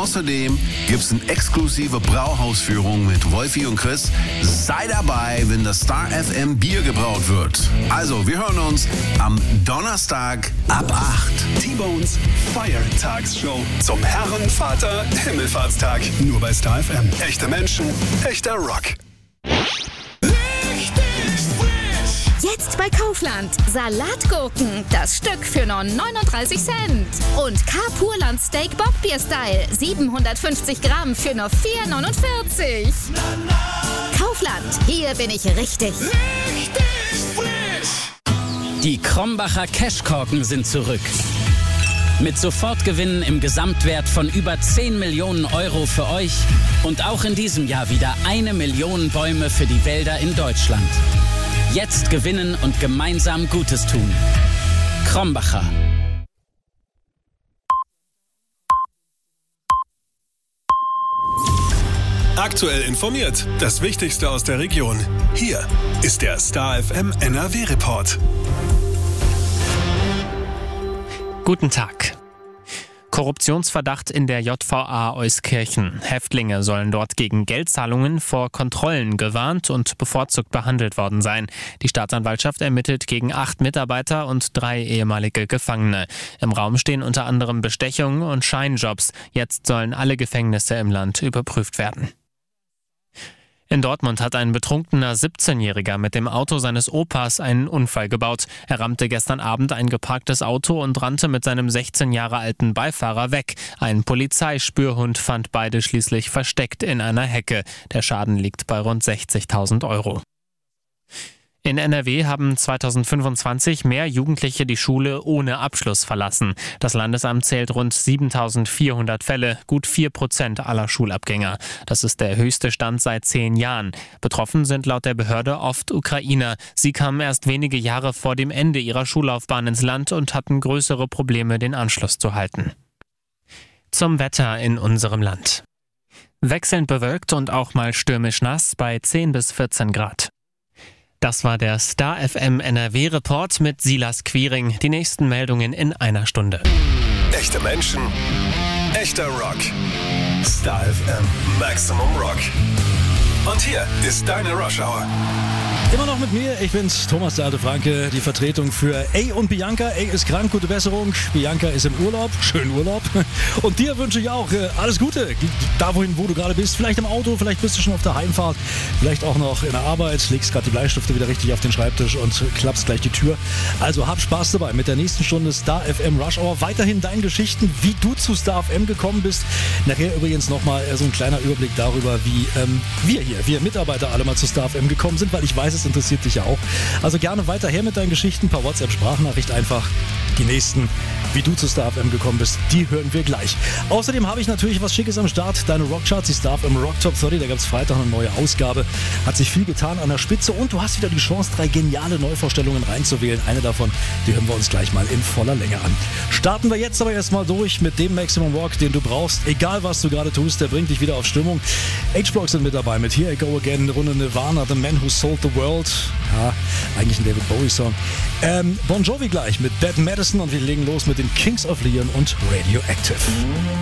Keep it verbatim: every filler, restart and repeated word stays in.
außerdem gibt's eine exklusive Brauhausführung mit Wolfi und Chris. Sei dabei, wenn das Star F M Bier gebraut wird. Also, wir hören uns am Donnerstag ab acht. T-Bones Feiertagsshow zum Herren, Vater, Himmelfahrtstag. Nur bei Star F M. Echte Menschen, echter Rock. Jetzt bei Kaufland. Salatgurken. Das Stück für nur neununddreißig Cent. Und K-Purland Steak Bockbier Style. siebenhundertfünfzig Gramm für nur vier neunundvierzig. Kaufland. Hier bin ich richtig. Richtig frisch. Die Krombacher Cashkorken sind zurück. Mit Sofortgewinnen im Gesamtwert von über zehn Millionen Euro für euch und auch in diesem Jahr wieder eine Million Bäume für die Wälder in Deutschland. Jetzt gewinnen und gemeinsam Gutes tun. Krombacher. Aktuell informiert. Das Wichtigste aus der Region. Hier ist der Star F M N R W-Report. Guten Tag. Korruptionsverdacht in der J V A Euskirchen. Häftlinge sollen dort gegen Geldzahlungen vor Kontrollen gewarnt und bevorzugt behandelt worden sein. Die Staatsanwaltschaft ermittelt gegen acht Mitarbeiter und drei ehemalige Gefangene. Im Raum stehen unter anderem Bestechungen und Scheinjobs. Jetzt sollen alle Gefängnisse im Land überprüft werden. In Dortmund hat ein betrunkener siebzehnjähriger mit dem Auto seines Opas einen Unfall gebaut. Er rammte gestern Abend ein geparktes Auto und rannte mit seinem sechzehn Jahre alten Beifahrer weg. Ein Polizeispürhund fand beide schließlich versteckt in einer Hecke. Der Schaden liegt bei rund sechzigtausend Euro. In N R W haben zweitausendfünfundzwanzig mehr Jugendliche die Schule ohne Abschluss verlassen. Das Landesamt zählt rund siebentausendvierhundert Fälle, gut vier Prozent aller Schulabgänger. Das ist der höchste Stand seit zehn Jahren. Betroffen sind laut der Behörde oft Ukrainer. Sie kamen erst wenige Jahre vor dem Ende ihrer Schullaufbahn ins Land und hatten größere Probleme, den Anschluss zu halten. Zum Wetter in unserem Land. Wechselnd bewölkt und auch mal stürmisch nass bei zehn bis vierzehn Grad. Das war der Star F M N R W-Report mit Silas Quiring. Die nächsten Meldungen in einer Stunde. Echte Menschen, echter Rock. Star F M Maximum Rock. Und hier ist deine Rush Hour. Immer noch mit mir, ich bin's, Thomas der alte Franke, die Vertretung für A und Bianca. A ist krank, gute Besserung. Bianca ist im Urlaub, schönen Urlaub. Und dir wünsche ich auch äh, alles Gute. Da wohin, wo du gerade bist, vielleicht im Auto, vielleicht bist du schon auf der Heimfahrt, vielleicht auch noch in der Arbeit, legst gerade die Bleistifte wieder richtig auf den Schreibtisch und klappst gleich die Tür. Also hab Spaß dabei mit der nächsten Stunde Star F M Rush Hour. Weiterhin deine Geschichten, wie du zu Star F M gekommen bist. Nachher übrigens nochmal so ein kleiner Überblick darüber, wie ähm, wir hier, wir Mitarbeiter alle mal zu Star F M gekommen sind, weil ich weiß, es interessiert dich ja auch. Also gerne weiter her mit deinen Geschichten, per WhatsApp-Sprachnachricht einfach. Die nächsten, wie du zu Star F M gekommen bist, die hören wir gleich. Außerdem habe ich natürlich was Schickes am Start. Deine Rockcharts, die Star F M Rock Top dreißig, da gab es Freitag eine neue Ausgabe. Hat sich viel getan an der Spitze und du hast wieder die Chance, drei geniale Neuvorstellungen reinzuwählen. Eine davon, die hören wir uns gleich mal in voller Länge an. Starten wir jetzt aber erstmal durch mit dem Maximum Rock, den du brauchst. Egal, was du gerade tust, der bringt dich wieder auf Stimmung. H-Block sind mit dabei mit Here I Go Again, Runde Nirvana, The Man Who Sold the World. Ja, eigentlich ein David Bowie-Song. Ähm, Bon Jovi gleich mit Bad Medicine und wir legen los mit den Kings of Leon und Radioactive.